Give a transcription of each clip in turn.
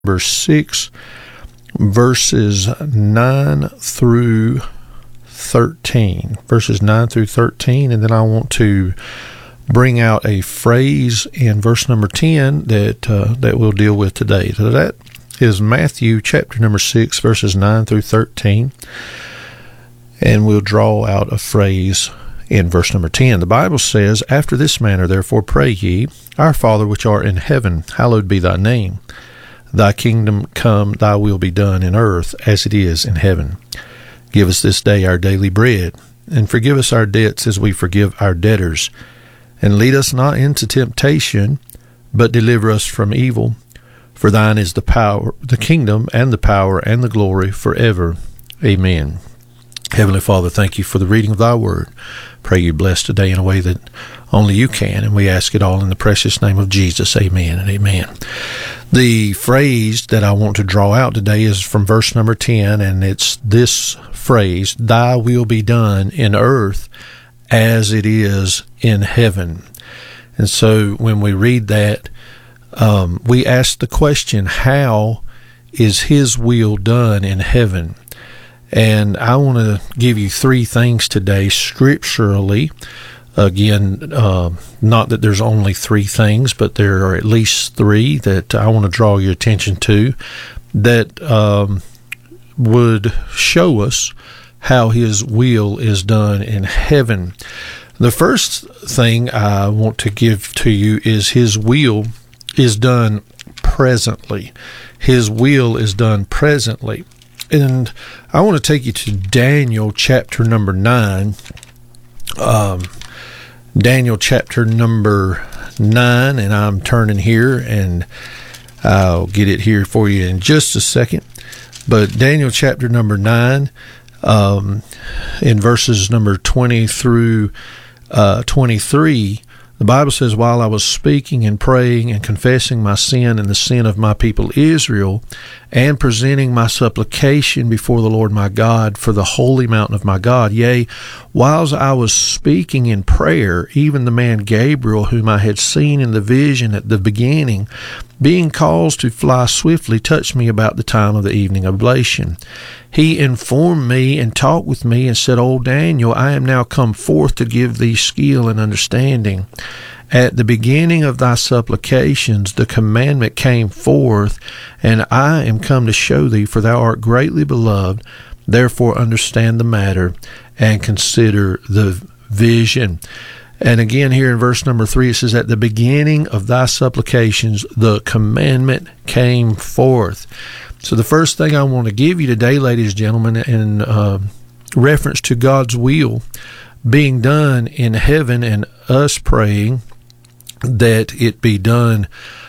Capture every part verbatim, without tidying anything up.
verse six, verses nine through thirteen. Verses nine through thirteen, and then I want to bring out a phrase in verse number ten that uh, that we'll deal with today. So that is Matthew chapter number six, verses nine through thirteen, and we'll draw out a phrase in verse number ten. The Bible says, "After this manner therefore pray ye, Our Father which art in heaven, hallowed be thy name. Thy kingdom come, thy will be done in earth as it is in heaven. Give us this day our daily bread, and forgive us our debts as we forgive our debtors. And lead us not into temptation, but deliver us from evil. For thine is the power, the kingdom, and the power, and the glory forever. Amen." Heavenly Father, thank you for the reading of thy word. Pray you bless today in a way that only you can, and we ask it all in the precious name of Jesus. Amen and amen. The phrase that I want to draw out today is from verse number ten, and it's this phrase, "Thy will be done in earth as it is in heaven." And so when we read that, um, we ask the question, how is his will done in heaven? And I want to give you three things today scripturally. Again, uh, not that there's only three things, but there are at least three that I want to draw your attention to that um, would show us how his will is done in heaven. The first thing I want to give to you is his will is done presently. His will is done presently. And I want to take you to Daniel chapter number nine. Um, Daniel chapter number nine, and I'm turning here, and I'll get it here for you in just a second. But Daniel chapter number nine, um, in verses number twenty through uh, twenty-three, the Bible says, "While I was speaking and praying and confessing my sin and the sin of my people Israel, and presenting my supplication before the Lord my God for the holy mountain of my God, yea, whiles I was speaking in prayer, even the man Gabriel, whom I had seen in the vision at the beginning, being caused to fly swiftly, touched me about the time of the evening oblation. He informed me and talked with me and said, O Daniel, I am now come forth to give thee skill and understanding. At the beginning of thy supplications the commandment came forth, and I am come to show thee, for thou art greatly beloved. Therefore understand the matter and consider the vision." And again here in verse number three, it says, "At the beginning of thy supplications the commandment came forth." So the first thing I want to give you today, ladies and gentlemen, in uh, reference to God's will being done in heaven and us praying that it be done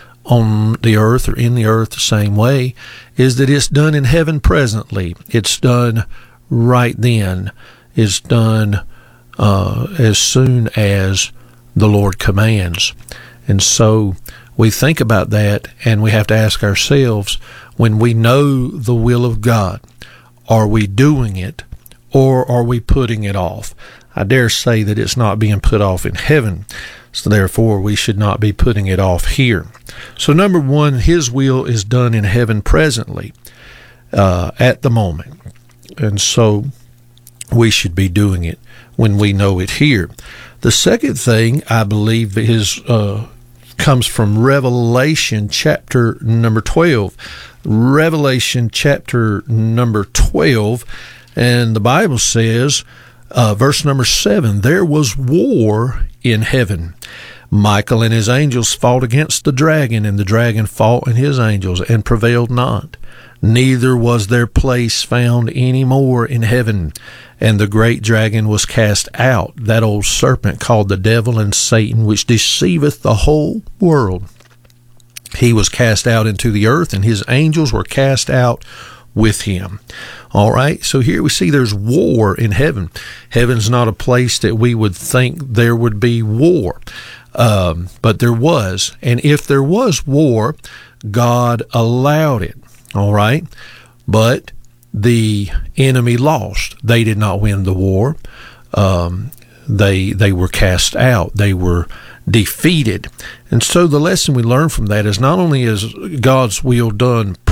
on the earth or in the earth the same way, is that it's done in heaven presently. It's done right then. It's done uh, as soon as the Lord commands. And so we think about that, and we have to ask ourselves, when we know the will of God, are we doing it, or are we putting it off? I dare say that it's not being put off in heaven, so therefore we should not be putting it off here. So number one, his will is done in heaven presently, uh, at the moment. And so we should be doing it when we know it here. The second thing I believe is uh, comes from Revelation chapter number twelve. Revelation chapter number twelve, and the Bible says, uh, verse number seven, "There was war in heaven. Michael and his angels fought against the dragon, and the dragon fought and his angels, and prevailed not. Neither was their place found any more in heaven. And the great dragon was cast out, that old serpent called the devil and Satan, which deceiveth the whole world. He was cast out into the earth, and his angels were cast out with him." All right, so here we see there's war in heaven. Heaven's not a place that we would think there would be war, um, but there was. And if there was war, God allowed it. All right, but the enemy lost. They did not win the war. Um, they they were cast out. They were defeated. And so the lesson we learn from that is not only is God's will done